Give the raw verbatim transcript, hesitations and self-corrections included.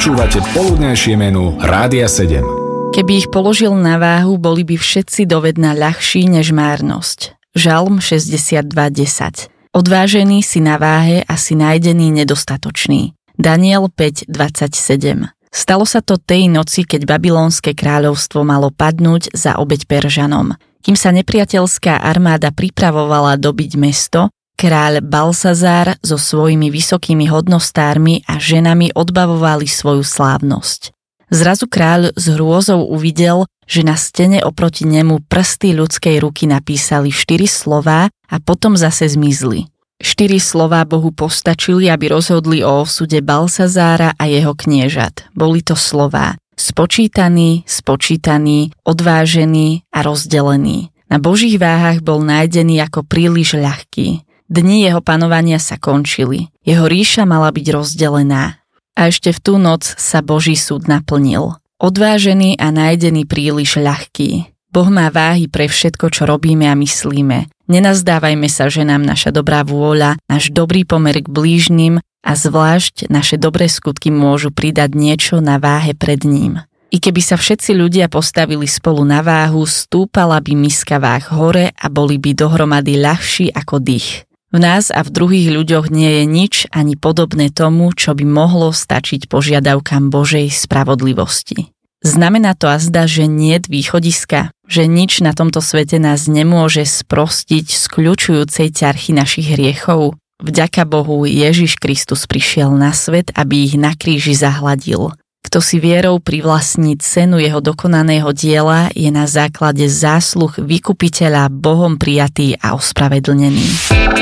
Počúvate poludnejšie menu Rádia sedem. Keby ich položil na váhu, boli by všetci dovedna ľahší než márnosť. Žalm šesťdesiatdva desať. Odvážený si na váhe a si nájdený nedostatočný. Daniel päť dvadsaťsedem. Stalo sa to tej noci, keď babylonské kráľovstvo malo padnúť za obeť Peržanom. Kým sa nepriateľská armáda pripravovala dobiť mesto, kráľ Balsazár so svojimi vysokými hodnostármi a ženami odbavovali svoju slávnosť. Zrazu kráľ s hrôzou uvidel, že na stene oproti nemu prsty ľudskej ruky napísali štyri slová a potom zase zmizli. Štyri slová Bohu postačili, aby rozhodli o osude Balsazára a jeho kniežat. Boli to slová: spočítaný, spočítaný, odvážený a rozdelený. Na Božích váhach bol nájdený ako príliš ľahký. Dni jeho panovania sa končili. Jeho ríša mala byť rozdelená. A ešte v tú noc sa Boží súd naplnil. Odvážený a nájdený príliš ľahký. Boh má váhy pre všetko, čo robíme a myslíme. Nenazdávajme sa, že nám naša dobrá vôľa, náš dobrý pomer k blížnym a zvlášť naše dobré skutky môžu pridať niečo na váhe pred ním. I keby sa všetci ľudia postavili spolu na váhu, stúpala by miska váh hore a boli by dohromady ľahší ako dých. V nás a v druhých ľuďoch nie je nič ani podobné tomu, čo by mohlo stačiť požiadavkám Božej spravodlivosti. Znamená to azda, že niet východiska, že nič na tomto svete nás nemôže sprostiť z kľučujúcej ťarchy našich hriechov. Vďaka Bohu Ježiš Kristus prišiel na svet, aby ich na kríži zahladil. Kto si vierou privlastní cenu jeho dokonaného diela, je na základe zásluh vykupiteľa Bohom prijatý a ospravedlnený.